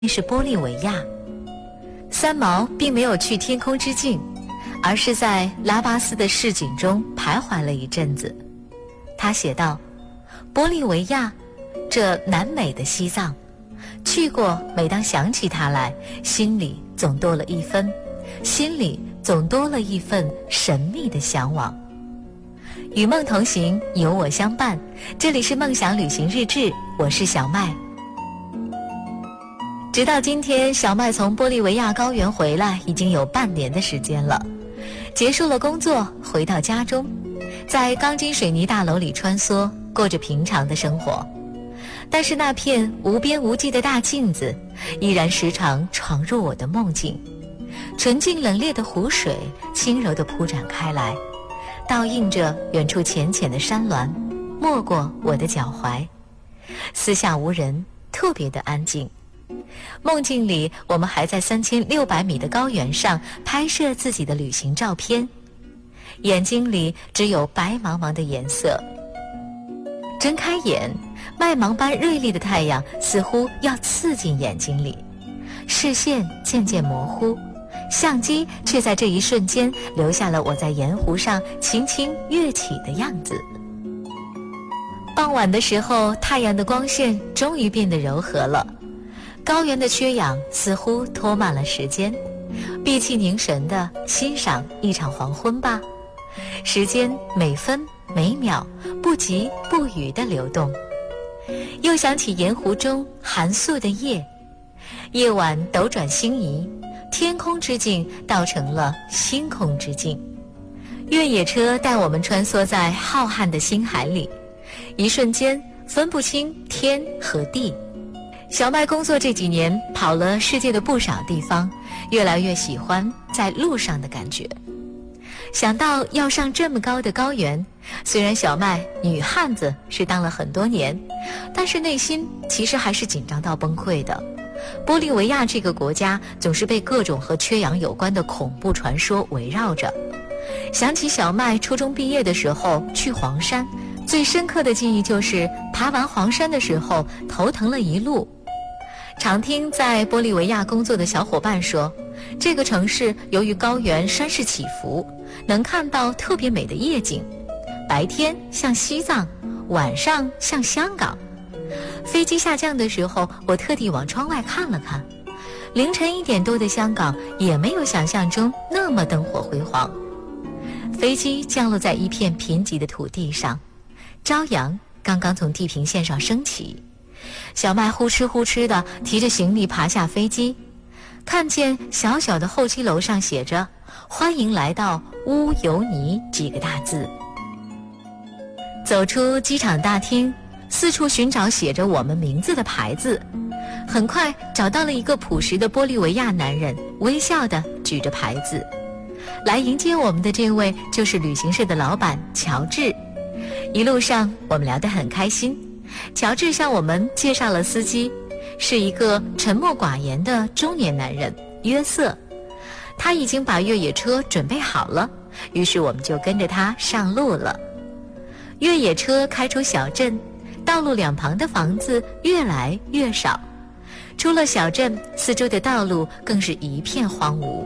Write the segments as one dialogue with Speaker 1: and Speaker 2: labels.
Speaker 1: 是玻利维亚。三毛并没有去天空之境，而是在拉巴斯的市井中徘徊了一阵子。他写道：玻利维亚，这南美的西藏，去过，每当想起它来，心里总多了一份神秘的向往。与梦同行，有我相伴。这里是梦想旅行日志，我是小麦。直到今天，小麦从玻利维亚高原回来已经有半年的时间了。结束了工作，回到家中，在钢筋水泥大楼里穿梭，过着平常的生活。但是那片无边无际的大镜子依然时常闯入我的梦境，纯净冷冽的湖水轻柔地铺展开来，倒映着远处浅浅的山峦，没过我的脚踝。四下无人，特别的安静。梦境里，我们还在3600米的高原上拍摄自己的旅行照片，眼睛里只有白茫茫的颜色。睁开眼，麦芒般锐利的太阳似乎要刺进眼睛里，视线渐渐模糊，相机却在这一瞬间留下了我在盐湖上轻轻跃起的样子。傍晚的时候，太阳的光线终于变得柔和了，高原的缺氧似乎拖慢了时间，闭气凝神地欣赏一场黄昏吧。时间每分每秒不急不语地流动。又想起盐湖中寒素的夜，夜晚斗转星移，天空之境倒成了星空之境。越野车带我们穿梭在浩瀚的星海里，一瞬间分不清天和地。小麦工作这几年跑了世界的不少地方，越来越喜欢在路上的感觉。想到要上这么高的高原，虽然小麦女汉子是当了很多年，但是内心其实还是紧张到崩溃的。玻利维亚这个国家总是被各种和缺氧有关的恐怖传说围绕着。想起小麦初中毕业的时候去黄山，最深刻的记忆就是爬完黄山的时候头疼了一路。常听在玻利维亚工作的小伙伴说，这个城市由于高原山势起伏，能看到特别美的夜景，白天像西藏，晚上像香港。飞机下降的时候，我特地往窗外看了看，凌晨1点多的香港也没有想象中那么灯火辉煌。飞机降落在一片贫瘠的土地上，朝阳刚刚从地平线上升起。小麦呼哧呼哧地提着行李爬下飞机，看见小小的候机楼上写着欢迎来到乌尤尼几个大字。走出机场大厅，四处寻找写着我们名字的牌子，很快找到了一个朴实的玻利维亚男人，微笑地举着牌子。来迎接我们的这位就是旅行社的老板乔治。一路上我们聊得很开心，乔治向我们介绍了司机，是一个沉默寡言的中年男人约瑟。他已经把越野车准备好了，于是我们就跟着他上路了。越野车开出小镇，道路两旁的房子越来越少，出了小镇，四周的道路更是一片荒芜。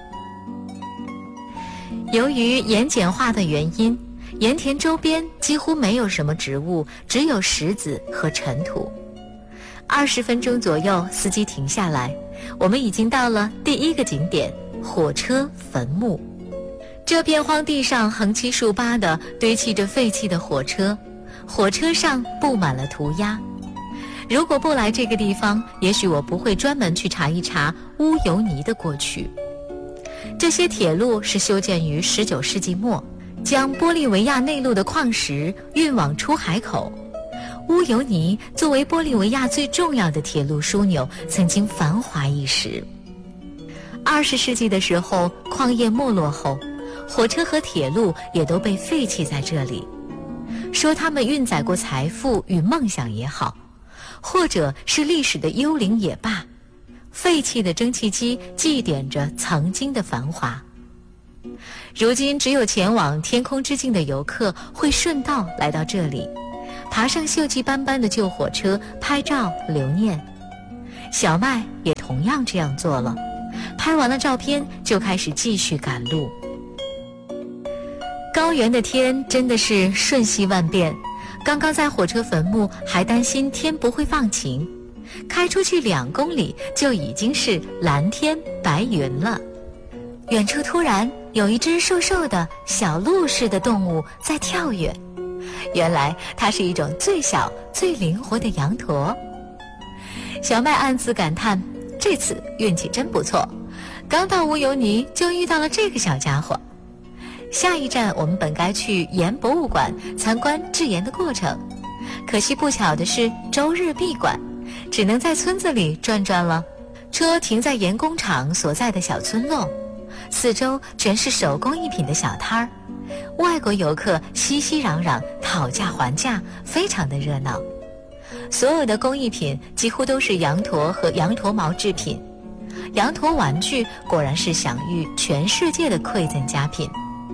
Speaker 1: 由于盐碱化的原因，盐田周边几乎没有什么植物，只有石子和尘土。20分钟左右，司机停下来，我们已经到了第一个景点——火车坟墓。这片荒地上横七竖八地堆砌着废弃的火车，火车上布满了涂鸦。如果不来这个地方，也许我不会专门去查一查乌尤尼的过去。这些铁路是修建于19世纪末，将玻利维亚内陆的矿石运往出海口。乌尤尼作为玻利维亚最重要的铁路枢纽，曾经繁华一时。20世纪的时候，矿业没落后，火车和铁路也都被废弃在这里。说他们运载过财富与梦想也好，或者是历史的幽灵也罢，废弃的蒸汽机祭奠着曾经的繁华。如今只有前往天空之境的游客会顺道来到这里，爬上锈迹斑斑的旧火车拍照留念。 小麦也同样这样做了，拍完了照片就开始继续赶路。高原的天真的是瞬息万变，刚刚在火车坟墓还担心天不会放晴，开出去2公里就已经是蓝天白云了。远处突然有一只瘦瘦的小鹿似的动物在跳跃，原来它是一种最小最灵活的羊驼。小麦暗自感叹，这次运气真不错，刚到乌尤尼就遇到了这个小家伙。下一站我们本该去盐博物馆参观制盐的过程，可惜不巧的是周日闭馆，只能在村子里转转了。车停在盐工厂所在的小村落，四周全是手工艺品的小摊儿，外国游客熙熙攘攘，讨价还价，非常的热闹。所有的工艺品几乎都是羊驼和羊驼毛制品，羊驼玩具果然是享誉全世界的馈赠佳品。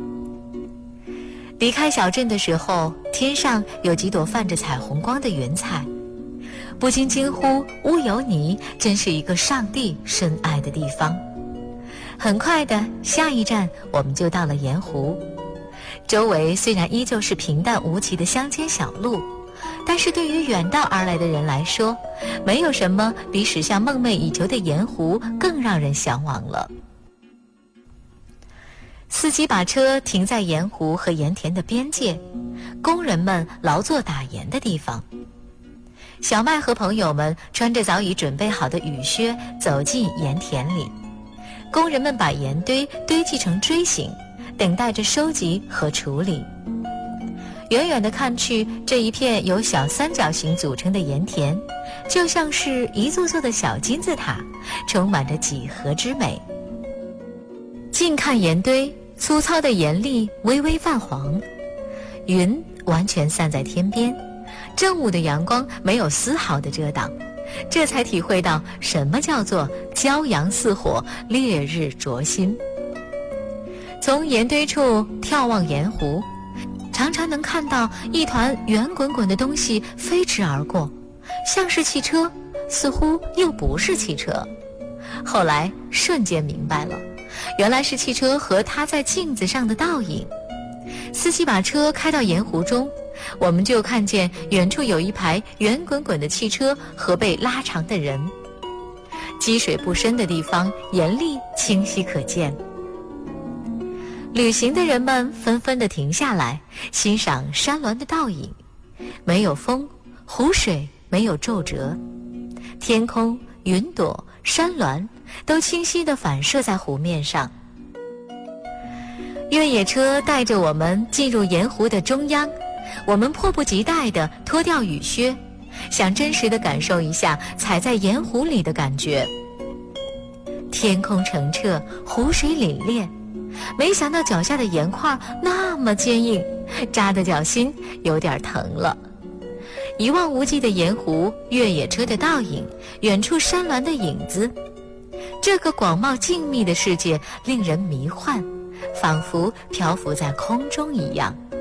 Speaker 1: 离开小镇的时候，天上有几朵泛着彩虹光的云彩，不禁惊呼，乌尤尼真是一个上帝深爱的地方。很快的，下一站我们就到了盐湖。周围虽然依旧是平淡无奇的乡间小路，但是对于远道而来的人来说，没有什么比驶向梦寐以求的盐湖更让人向往了。司机把车停在盐湖和盐田的边界，工人们劳作打盐的地方。小麦和朋友们穿着早已准备好的雨靴走进盐田里，工人们把盐堆积成锥形，等待着收集和处理。远远地看去，这一片由小三角形组成的盐田，就像是一座座的小金字塔，充满着几何之美。近看盐堆，粗糙的盐粒微微泛黄，云完全散在天边，正午的阳光没有丝毫的遮挡，这才体会到什么叫做骄阳似火，烈日灼心。从盐堆处眺望盐湖，常常能看到一团圆滚滚的东西飞驰而过，像是汽车，似乎又不是汽车。后来瞬间明白了，原来是汽车和它在镜子上的倒影。司机把车开到盐湖中，我们就看见远处有一排圆滚滚的汽车和被拉长的人。积水不深的地方，盐粒清晰可见。旅行的人们纷纷地停下来，欣赏山峦的倒影。没有风，湖水没有皱褶，天空、云朵、山峦都清晰地反射在湖面上。越野车带着我们进入盐湖的中央，我们迫不及待地脱掉雨靴，想真实地感受一下踩在盐湖里的感觉。天空澄澈，湖水凛冽，没想到脚下的盐块那么坚硬，扎得脚心有点疼了。一望无际的盐湖，越野车的倒影，远处山峦的影子，这个广袤静谧的世界令人迷幻，仿佛漂浮在空中一样。